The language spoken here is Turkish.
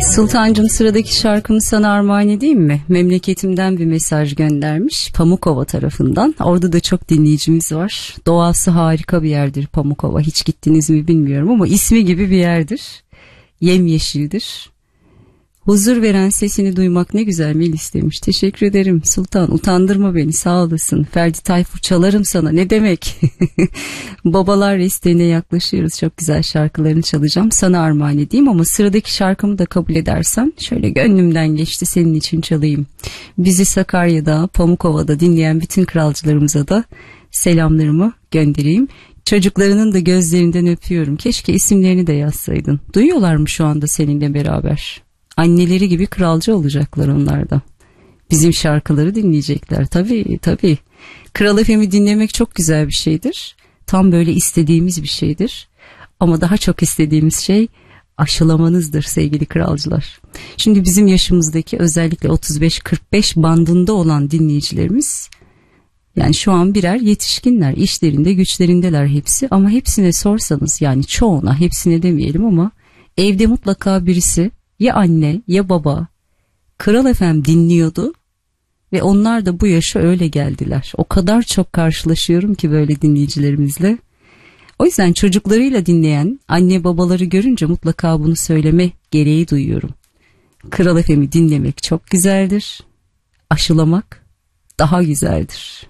Sultancığım, sıradaki şarkımı sana armağan edeyim mi? Memleketimden bir mesaj göndermiş Pamukova tarafından. Orada da çok dinleyicimiz var. Doğası harika bir yerdir Pamukova. Hiç gittiniz mi bilmiyorum ama ismi gibi bir yerdir. Yemyeşildir. Huzur veren sesini duymak ne güzel Melis demiş. Teşekkür ederim Sultan, utandırma beni, sağ olasın. Ferdi Tayfur çalarım sana, ne demek. Babalar isteğine yaklaşıyoruz, çok güzel şarkılarını çalacağım, sana armağan edeyim. Ama sıradaki şarkımı da kabul edersen şöyle gönlümden geçti, senin için çalayım. Bizi Sakarya'da, Pamukova'da dinleyen bütün kralcılarımıza da selamlarımı göndereyim. Çocuklarının da gözlerinden öpüyorum. Keşke isimlerini de yazsaydın. Duyuyorlar mı şu anda seninle beraber? Anneleri gibi kralcı olacaklar onlar da. Bizim şarkıları dinleyecekler. Tabii tabii. Kral FM'i dinlemek çok güzel bir şeydir. Tam böyle istediğimiz bir şeydir. Ama daha çok istediğimiz şey aşılamanızdır sevgili kralcılar. Şimdi bizim yaşımızdaki, özellikle 35-45 bandında olan dinleyicilerimiz, yani şu an birer yetişkinler, işlerinde güçlerindeler hepsi, ama hepsine sorsanız, yani çoğuna, hepsine demeyelim ama evde mutlaka birisi, ya anne ya baba, Kral FM dinliyordu ve onlar da bu yaşa öyle geldiler. O kadar çok karşılaşıyorum ki böyle dinleyicilerimizle. O yüzden çocuklarıyla dinleyen anne babaları görünce mutlaka bunu söyleme gereği duyuyorum. Kral FM'i dinlemek çok güzeldir. Aşılamak daha güzeldir.